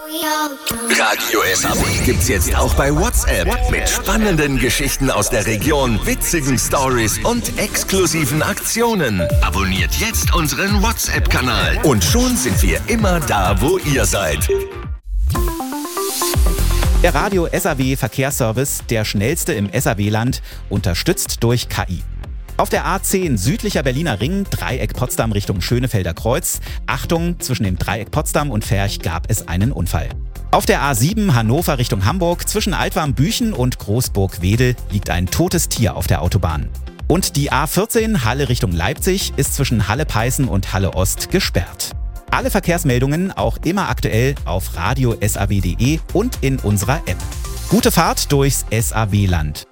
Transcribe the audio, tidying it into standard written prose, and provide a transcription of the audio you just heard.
Radio SAW gibt's jetzt auch bei WhatsApp. Mit spannenden Geschichten aus der Region, witzigen Stories und exklusiven Aktionen. Abonniert jetzt unseren WhatsApp-Kanal. Und schon sind wir immer da, wo ihr seid. Der Radio SAW Verkehrsservice, der schnellste im SAW-Land, unterstützt durch KI. Auf der A10 südlicher Berliner Ring, Dreieck Potsdam Richtung Schönefelder Kreuz. Achtung, zwischen dem Dreieck Potsdam und Ferch gab es einen Unfall. Auf der A7 Hannover Richtung Hamburg, zwischen Altwarm-Büchen und Großburg-Wedel liegt ein totes Tier auf der Autobahn. Und die A14 Halle Richtung Leipzig ist zwischen Halle-Peißen und Halle-Ost gesperrt. Alle Verkehrsmeldungen auch immer aktuell auf radiosaw.de und in unserer App. Gute Fahrt durchs SAW-Land.